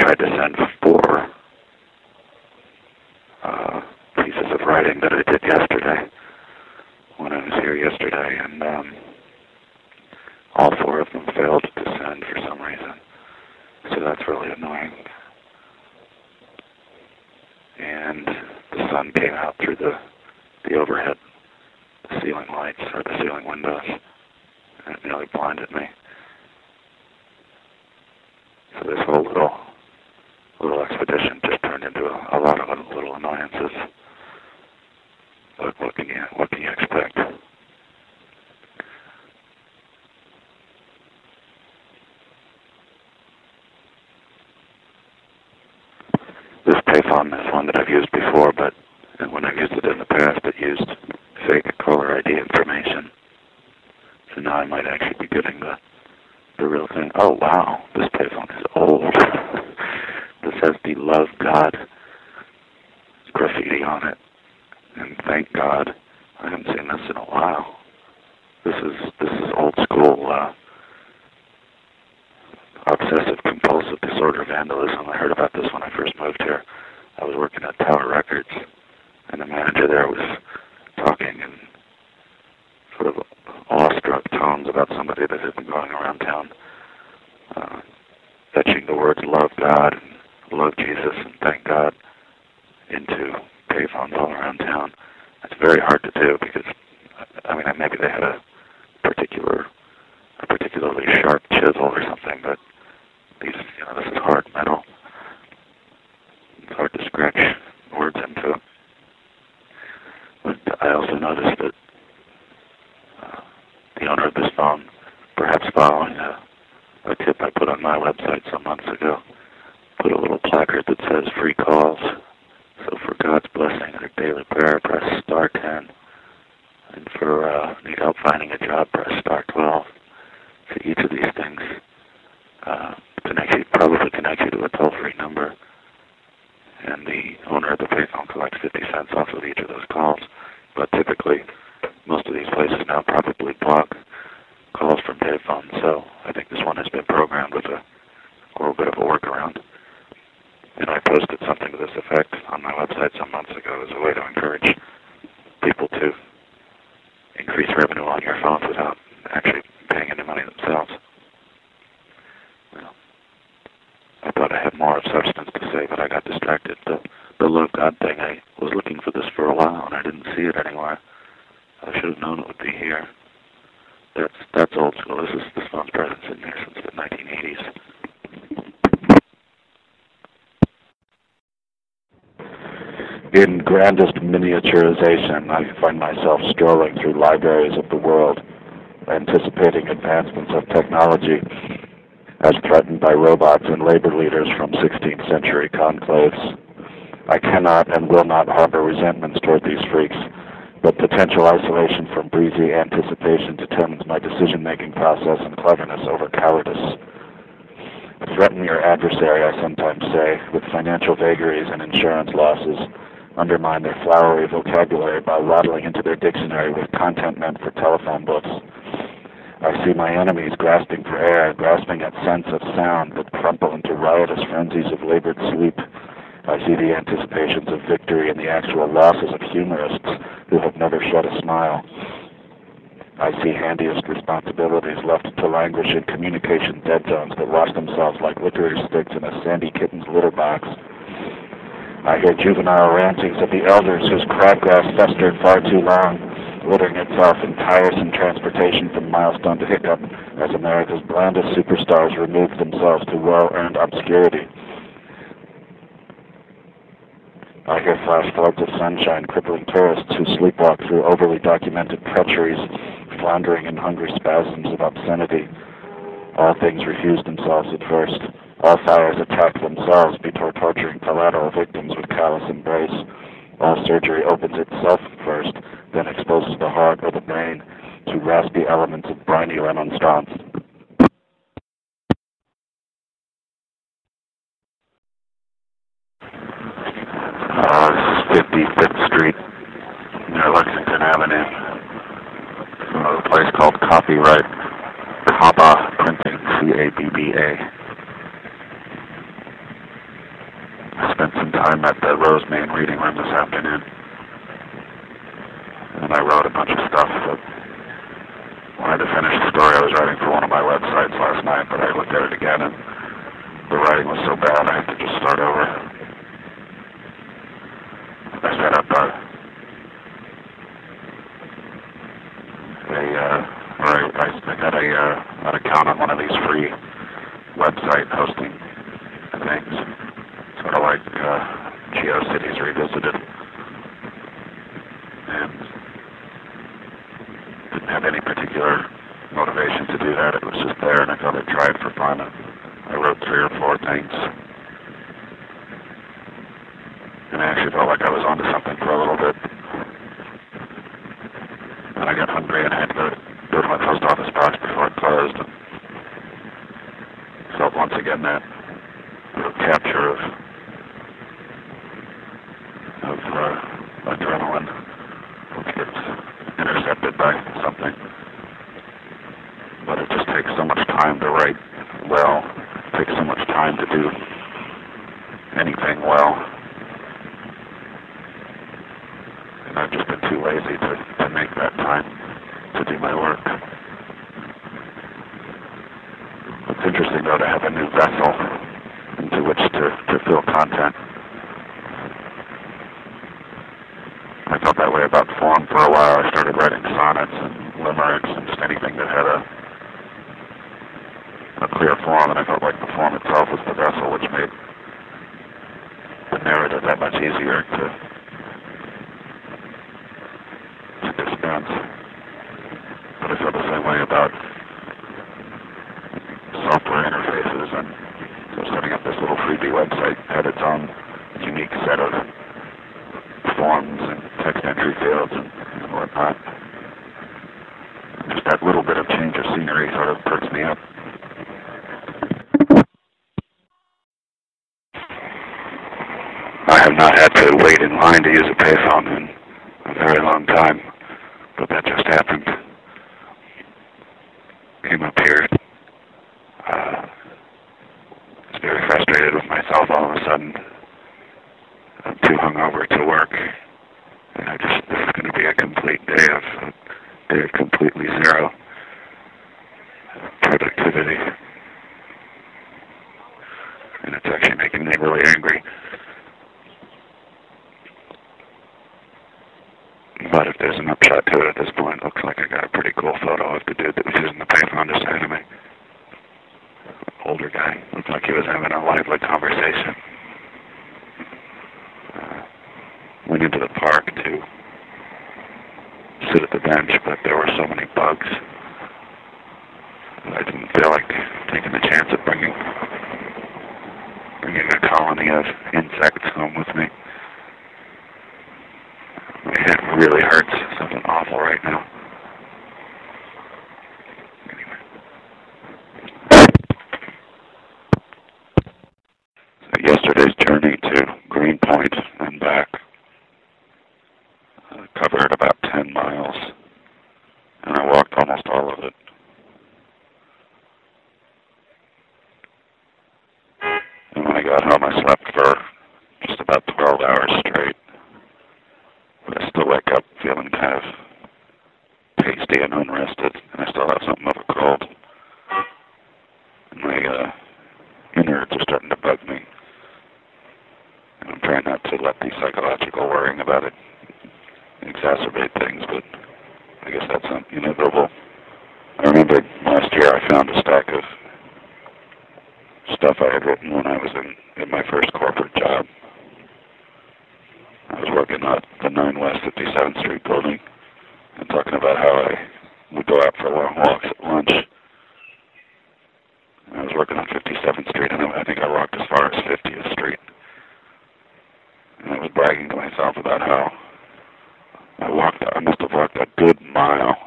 tried to send 4 pieces of writing that I did yesterday when I was here yesterday, and all 4 of them failed to send for some reason. So that's really annoying. And the sun came out through the overhead ceiling lights, or the ceiling windows, and it nearly blinded me. So this whole little expedition just turned into a lot of little annoyances. But what can you expect? This payphone is one that I've used before, but when I've used it in the past, it used fake caller ID information. So now I might actually be getting the real thing. Oh wow, this payphone is old. This has the "Love God" graffiti on it, and thank God I haven't seen this in a while. This is old school obsessive compulsive disorder vandalism. I heard about this when I first moved here. I was working at Tower Records, and the manager there was talking in sort of awestruck tones about somebody that had been going around town etching the words "Love God" and "Love Jesus" and "Thank God" into payphones all around town. It's very hard to do because, I mean, maybe they had a particularly sharp chisel or something, but this is hard metal. It's hard to scratch words into. But I also noticed that the owner of this phone, perhaps following a tip I put on my website some months ago, put a little placard that says "Free calls." So for God's blessing or daily prayer, press *10. And for need help finding a job, press *12. So each of these things probably connect you to a toll-free number. And the owner of the payphone collects 50 cents off of each of those calls. But typically, most of these places now probably block calls from payphones. So I think this one has been programmed with a little bit of a workaround. And I posted something to this effect on my website some months ago as a way to encourage people to increase revenue on your phones without actually paying any money themselves. Well, I thought I had more of substance to say, but I got distracted. The "Love God" thing, I was looking for this for a while, and I didn't see it anywhere. I should have known it would be here. That's old school. This phone's presence in here since the 1980s. In grandest miniaturization, I find myself strolling through libraries of the world, anticipating advancements of technology as threatened by robots and labor leaders from 16th century conclaves. I cannot and will not harbor resentments toward these freaks, but potential isolation from breezy anticipation determines my decision-making process and cleverness over cowardice. Threaten your adversary, I sometimes say, with financial vagaries and insurance losses. Undermine their flowery vocabulary by waddling into their dictionary with content meant for telephone books. I see my enemies grasping for air, grasping at scents of sound that crumple into riotous frenzies of labored sleep. I see the anticipations of victory and the actual losses of humorists who have never shed a smile. I see handiest responsibilities left to languish in communication dead zones that wash themselves like licorice sticks in a sandy kitten's litter box. I hear juvenile rantings of the elders whose crabgrass festered far too long, littering itself in tiresome transportation from milestone to hiccup as America's blandest superstars removed themselves to well-earned obscurity. I hear flash floods of sunshine crippling tourists who sleepwalk through overly documented treacheries, floundering in hungry spasms of obscenity. All things refuse themselves at first. All fires attack themselves before torturing collateral victims with callous embrace. All surgery opens itself first, then exposes the heart or the brain to raspy elements of briny remonstrance. 55th Street near Lexington Avenue. A place called Copyright Cabba Printing, C-A-B-B-A. I spent some time at the Rosemain Reading Room this afternoon, and I wrote a bunch of stuff that wanted to finish the story I was writing for one of my websites last night, but I looked at it again, and the writing was so bad I had to just start over. I set up I got an account on one of these free website hosting things, sort of like GeoCities Revisited, and didn't have any particular motivation to do that. It was just there, and I thought I'd try it for fun. I wrote 3 or 4 things, and I actually felt like I was onto something for a little bit. And I got hungry and had to go to my post office box before it closed. Felt once again that capture of adrenaline, which gets intercepted by something. But it just takes so much time to write well. It takes so much time to do anything well. And I've just been too lazy to make that time to do my work. It's interesting, though, to have a new vessel into which to fill content. I felt that way about form for a while. I started writing sonnets and limericks and just anything that had a clear form, and I felt like the form itself was the vessel, which made the narrative that much easier to dispense. But I feel the same way about software interfaces, and so setting up this little freebie website had its own unique set of forms and text entry fields and whatnot. And just that little bit of change of scenery sort of perks me up. I have not had to wait in line to use a payphone in a very long time, but that just happened. Came up here. I was very frustrated with myself all of a sudden. I'm too hungover to work. And this is going to be a complete day of completely zero productivity. And it's actually making me really angry. But if there's an upshot to it at this point, it looks like I got a pretty cool photo of the dude that was using the payphone to say to me. Older guy. Looked like he was having a lively conversation. Went into the park to sit at the bench, but there were so many bugs that I didn't feel like taking the chance of bringing a colony of insects home with me. My head really hurts. Something awful right now. Anyway. So yesterday's journey to Greenpoint and back covered about 10 miles, and I walked almost all of it. And when I got home, I slept for just about 12 hours straight. But I still wake up feeling kind of pasty and unrested, and I still have something of a cold. And my innards are starting to bug me. And I'm trying not to let the psychological worrying about it exacerbate things, but I guess that's inevitable. I remember last year I found a stack of stuff I had written when I was in my first corporate job. I was working at the 9 West 57th Street building and talking about how I would go out for long walks at lunch. I was working on 57th Street, and I think I walked as far as 50th Street. And I was bragging to myself about how I must have walked a good mile